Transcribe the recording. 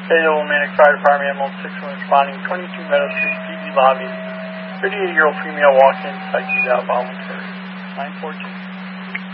Fayetteville Manic Fire Department, Ambulance 61 responding, 22 Meadow Street, PD lobby. 38-year-old female walked in, psyched out, voluntary. 914.